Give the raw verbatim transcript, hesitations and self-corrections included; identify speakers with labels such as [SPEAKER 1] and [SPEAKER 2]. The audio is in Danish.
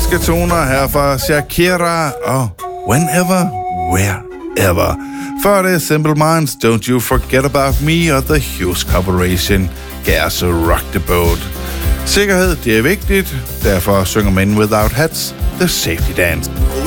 [SPEAKER 1] Romantiske toner her fra Shakira og Whenever, Wherever. Før det Simple Minds, Don't You Forget About Me og The Hughes Corporation, Gas og Rock the Boat. Sikkerhed, det er vigtigt, derfor synger Men Without Hats The Safety Dance.